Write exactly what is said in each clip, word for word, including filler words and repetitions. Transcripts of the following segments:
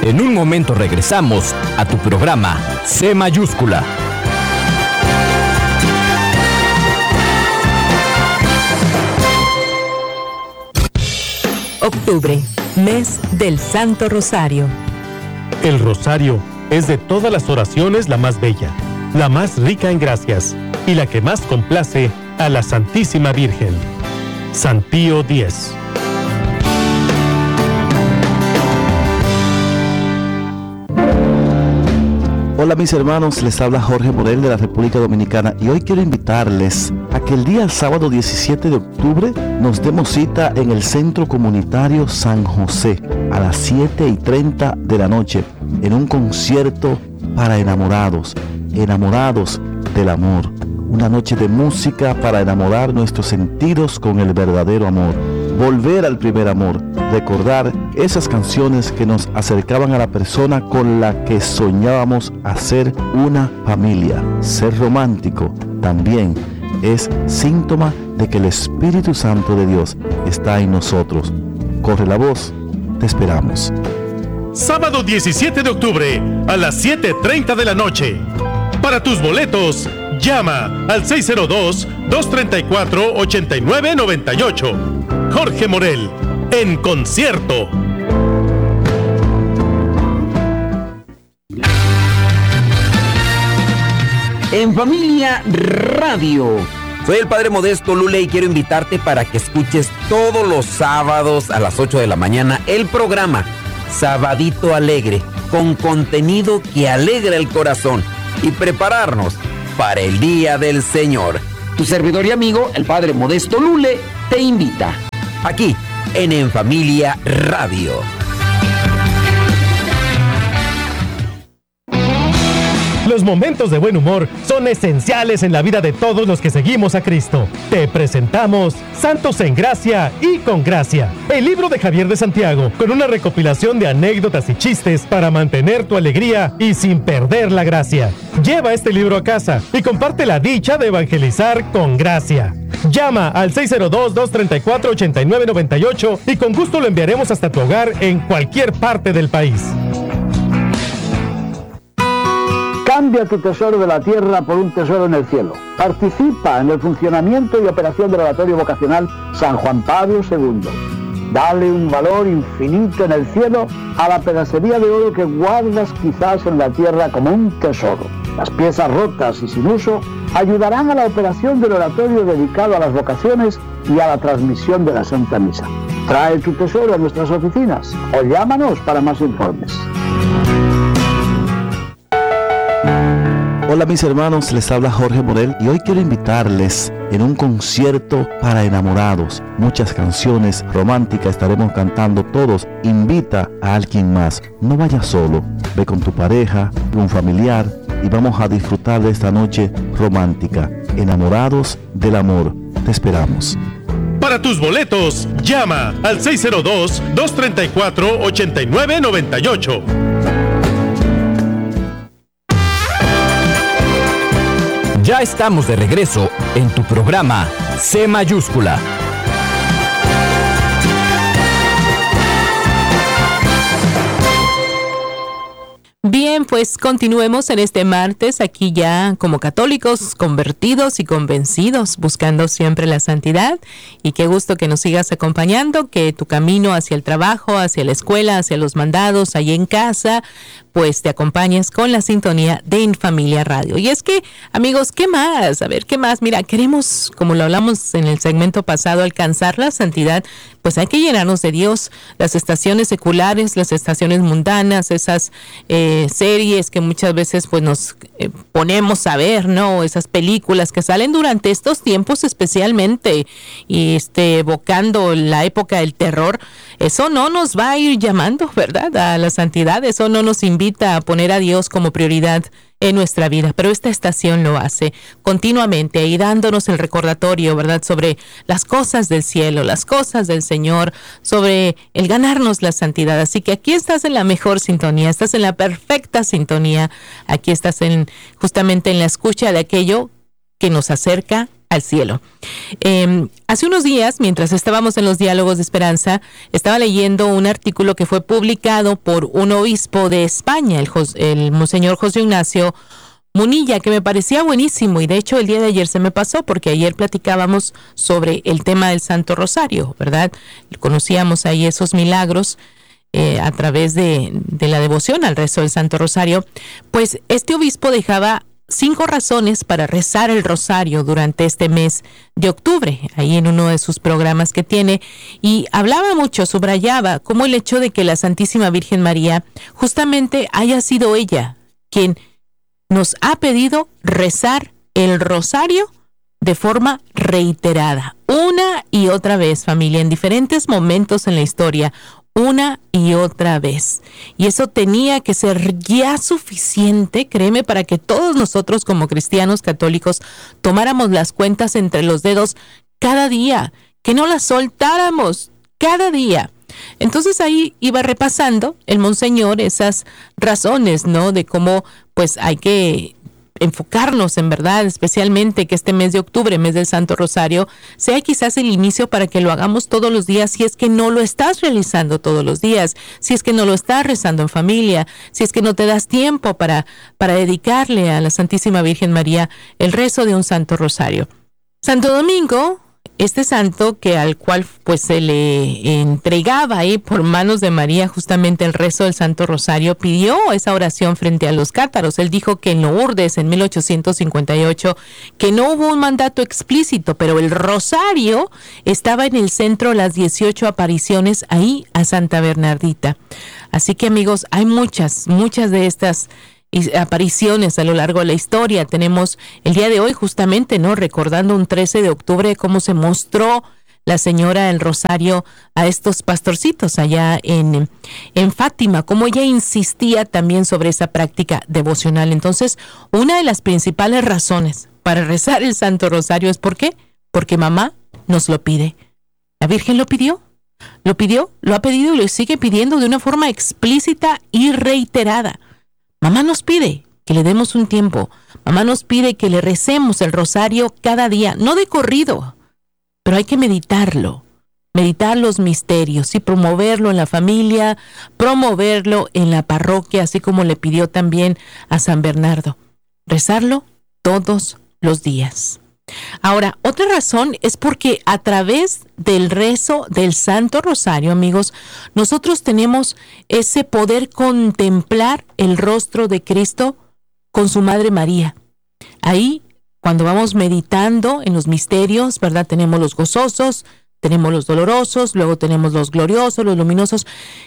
En un momento regresamos a tu programa C mayúscula. Octubre, mes del Santo Rosario. El rosario es de todas las oraciones la más bella, la más rica en gracias y la que más complace a la Santísima Virgen. San Pío X. Hola mis hermanos, les habla Jorge Morel de la República Dominicana y hoy quiero invitarles a que el día sábado diecisiete de octubre nos demos cita en el Centro Comunitario San José a las siete y treinta de la noche en un concierto para enamorados, enamorados del amor. Una noche de música para enamorar nuestros sentidos con el verdadero amor. Volver al primer amor, recordar esas canciones que nos acercaban a la persona con la que soñábamos hacer una familia. Ser romántico también es síntoma de que el Espíritu Santo de Dios está en nosotros. Corre la voz, te esperamos. Sábado diecisiete de octubre a las siete y treinta de la noche. Para tus boletos, llama al seis cero dos, dos tres cuatro, ocho nueve nueve ocho. Jorge Morel, en concierto. En Familia Radio. Soy el Padre Modesto Lule y quiero invitarte para que escuches todos los sábados a las ocho de la mañana el programa Sabadito Alegre, con contenido que alegra el corazón y prepararnos para el Día del Señor. Tu servidor y amigo, el Padre Modesto Lule, te invita. Aquí, en En Familia Radio. Los momentos de buen humor son esenciales en la vida de todos los que seguimos a Cristo. Te presentamos Santos en Gracia y con Gracia, el libro de Javier de Santiago, con una recopilación de anécdotas y chistes para mantener tu alegría y sin perder la gracia. Lleva este libro a casa y comparte la dicha de evangelizar con gracia. Llama al seis cero dos, dos tres cuatro, ocho nueve nueve ocho y con gusto lo enviaremos hasta tu hogar en cualquier parte del país. Cambia tu tesoro de la tierra por un tesoro en el cielo. Participa en el funcionamiento y operación del oratorio vocacional San Juan Pablo segundo. Dale un valor infinito en el cielo a la pedacería de oro que guardas quizás en la tierra como un tesoro. Las piezas rotas y sin uso ayudarán a la operación del oratorio dedicado a las vocaciones y a la transmisión de la Santa Misa. Trae tu tesoro a nuestras oficinas o llámanos para más informes. Hola mis hermanos, les habla Jorge Morel y hoy quiero invitarles en un concierto para enamorados. Muchas canciones románticas estaremos cantando todos. Invita a alguien más. No vayas solo, ve con tu pareja, un familiar y vamos a disfrutar de esta noche romántica. Enamorados del amor. Te esperamos. Para tus boletos, llama al seis cero dos, dos tres cuatro, ocho nueve nueve ocho. Ya estamos de regreso en tu programa C mayúscula. Bien, pues continuemos en este martes aquí ya como católicos convertidos y convencidos, buscando siempre la santidad. Y qué gusto que nos sigas acompañando, que tu camino hacia el trabajo, hacia la escuela, hacia los mandados, ahí en casa, pues te acompañes con la sintonía de En Familia Radio. Y es que, amigos, ¿qué más? A ver, ¿qué más? Mira, queremos, como lo hablamos en el segmento pasado, alcanzar la santidad, pues hay que llenarnos de Dios. Las estaciones seculares, las estaciones mundanas, esas eh, series que muchas veces pues nos eh, ponemos a ver, ¿no? Esas películas que salen durante estos tiempos especialmente y este, evocando la época del terror, eso no nos va a ir llamando, ¿verdad?, a la santidad. Eso no nos invita a poner a Dios como prioridad en nuestra vida, pero esta estación lo hace continuamente y dándonos el recordatorio, ¿verdad?, sobre las cosas del cielo, las cosas del Señor, sobre el ganarnos la santidad. Así que aquí estás en la mejor sintonía, estás en la perfecta sintonía, aquí estás en justamente en la escucha de aquello que nos acerca al cielo. Eh, hace unos días, mientras estábamos en los diálogos de esperanza, estaba leyendo un artículo que fue publicado por un obispo de España, el, el monseñor José Ignacio Munilla, que me parecía buenísimo, y de hecho el día de ayer se me pasó porque ayer platicábamos sobre el tema del Santo Rosario, ¿verdad? Conocíamos ahí esos milagros eh, a través de, de la devoción al rezo del Santo Rosario. Pues este obispo dejaba cinco razones para rezar el rosario durante este mes de octubre, ahí en uno de sus programas que tiene, y hablaba mucho, subrayaba como el hecho de que la Santísima Virgen María justamente haya sido ella quien nos ha pedido rezar el rosario de forma reiterada, una y otra vez, familia, en diferentes momentos en la historia, una y otra vez. Y eso tenía que ser ya suficiente, créeme, para que todos nosotros como cristianos católicos tomáramos las cuentas entre los dedos cada día, que no las soltáramos cada día. Entonces ahí iba repasando el monseñor esas razones, ¿no? De cómo pues hay que enfocarnos en verdad, especialmente que este mes de octubre, mes del Santo Rosario, sea quizás el inicio para que lo hagamos todos los días, si es que no lo estás realizando todos los días, si es que no lo estás rezando en familia, si es que no te das tiempo para, para dedicarle a la Santísima Virgen María el rezo de un Santo Rosario. Santo Domingo, este santo que al cual pues se le entregaba ahí por manos de María justamente el rezo del Santo Rosario, pidió esa oración frente a los cátaros. Él dijo que en Lourdes en mil ochocientos cincuenta y ocho que no hubo un mandato explícito, pero el rosario estaba en el centro, las dieciocho apariciones ahí a Santa Bernardita. Así que amigos, hay muchas, muchas de estas y apariciones a lo largo de la historia. Tenemos el día de hoy justamente, ¿no? Recordando un trece de octubre cómo se mostró la señora del Rosario a estos pastorcitos allá en, en Fátima, cómo ella insistía también sobre esa práctica devocional. Entonces, una de las principales razones para rezar el Santo Rosario es ¿por qué? Porque mamá nos lo pide. La Virgen lo pidió, lo pidió, lo ha pedido y lo sigue pidiendo de una forma explícita y reiterada. Mamá nos pide que le demos un tiempo. Mamá nos pide que le recemos el rosario cada día, no de corrido, pero hay que meditarlo, meditar los misterios y promoverlo en la familia, promoverlo en la parroquia, así como le pidió también a San Bernardo. Rezarlo todos los días. Ahora, otra razón es porque a través del rezo del Santo Rosario, amigos, nosotros tenemos ese poder contemplar el rostro de Cristo con su Madre María. Ahí, cuando vamos meditando en los misterios, ¿verdad? Tenemos los gozosos, tenemos los dolorosos, luego tenemos los gloriosos, los luminosos.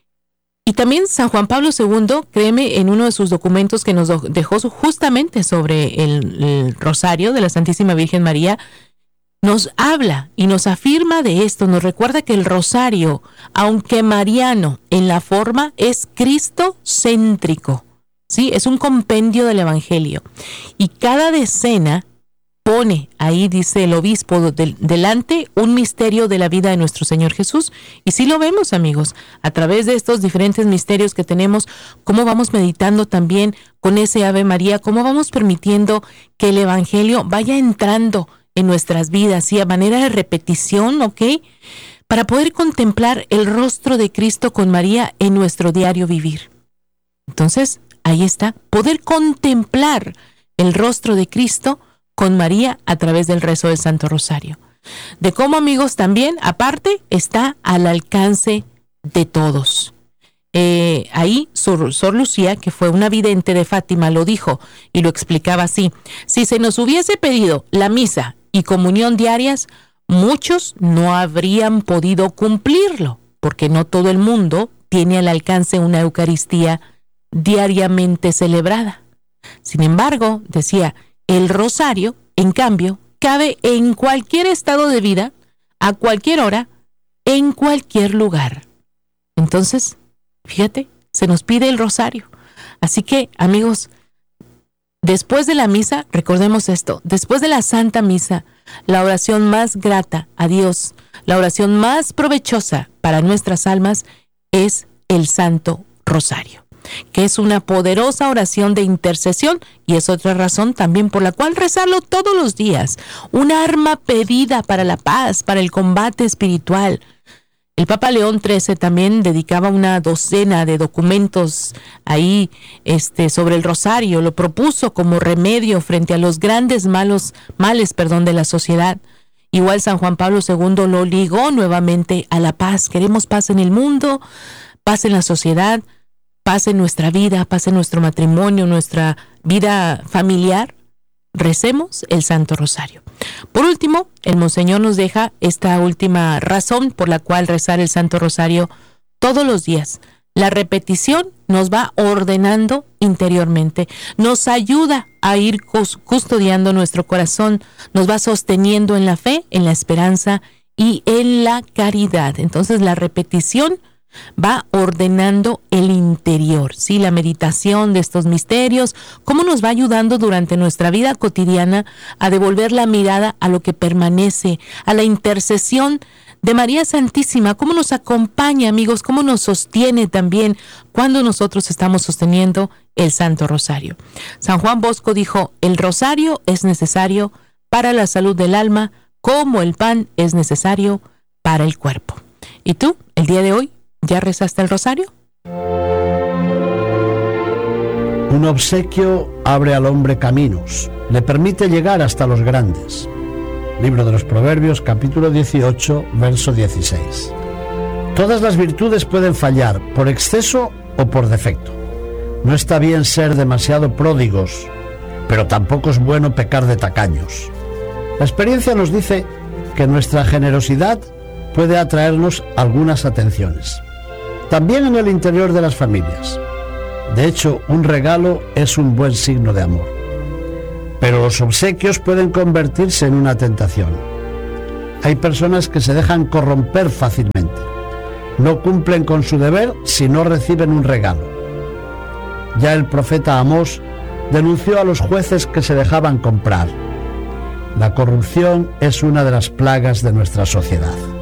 Y también San Juan Pablo segundo, créeme, en uno de sus documentos que nos dejó justamente sobre el, el rosario de la Santísima Virgen María, nos habla y nos afirma de esto, nos recuerda que el rosario, aunque mariano en la forma, es cristocéntrico, ¿sí? Es un compendio del Evangelio. Y cada decena pone, ahí dice el obispo, del, delante un misterio de la vida de nuestro Señor Jesús. Y sí lo vemos, amigos, a través de estos diferentes misterios que tenemos, cómo vamos meditando también con ese Ave María, cómo vamos permitiendo que el Evangelio vaya entrando en nuestras vidas, y a manera de repetición, ¿ok? Para poder contemplar el rostro de Cristo con María en nuestro diario vivir. Entonces, ahí está, poder contemplar el rostro de Cristo con María a través del rezo del Santo Rosario. De cómo, amigos, también, aparte, está al alcance de todos. Eh, ahí, Sor, Sor Lucía, que fue una vidente de Fátima, lo dijo y lo explicaba así: si se nos hubiese pedido la misa y comunión diarias, muchos no habrían podido cumplirlo, porque no todo el mundo tiene al alcance una Eucaristía diariamente celebrada. Sin embargo, decía, el rosario, en cambio, cabe en cualquier estado de vida, a cualquier hora, en cualquier lugar. Entonces, fíjate, se nos pide el rosario. Así que, amigos, después de la misa, recordemos esto, después de la Santa Misa, la oración más grata a Dios, la oración más provechosa para nuestras almas es el Santo Rosario. que es una poderosa oración de intercesión y es otra razón también por la cual rezarlo todos los días. Una arma pedida para la paz, para el combate espiritual. El Papa León trece también dedicaba una docena de documentos ahí este, sobre el rosario, lo propuso como remedio frente a los grandes malos, males perdón, de la sociedad. Igual San Juan Pablo segundo lo ligó nuevamente a la paz. Queremos paz en el mundo, paz en la sociedad, paz en nuestra vida, paz en nuestro matrimonio, nuestra vida familiar. Recemos el Santo Rosario. Por último, el Monseñor nos deja esta última razón por la cual rezar el Santo Rosario todos los días. La repetición nos va ordenando interiormente, nos ayuda a ir custodiando nuestro corazón, nos va sosteniendo en la fe, en la esperanza y en la caridad. Entonces la repetición va ordenando el interior, ¿sí? La meditación de estos misterios, cómo nos va ayudando durante nuestra vida cotidiana a devolver la mirada a lo que permanece, a la intercesión de María Santísima, cómo nos acompaña, amigos, cómo nos sostiene también cuando nosotros estamos sosteniendo el Santo Rosario. San Juan Bosco dijo, el rosario es necesario para la salud del alma, como el pan es necesario para el cuerpo. ¿Y tú, el día de hoy, ya rezaste el rosario? Un obsequio abre al hombre caminos, le permite llegar hasta los grandes. Libro de los Proverbios, capítulo dieciocho, verso dieciséis. Todas las virtudes pueden fallar, por exceso o por defecto. No está bien ser demasiado pródigos, pero tampoco es bueno pecar de tacaños. La experiencia nos dice que nuestra generosidad puede atraernos algunas atenciones. También en el interior de las familias. De hecho, un regalo es un buen signo de amor. Pero los obsequios pueden convertirse en una tentación. Hay personas que se dejan corromper fácilmente. No cumplen con su deber si no reciben un regalo. Ya el profeta Amós denunció a los jueces que se dejaban comprar. La corrupción es una de las plagas de nuestra sociedad.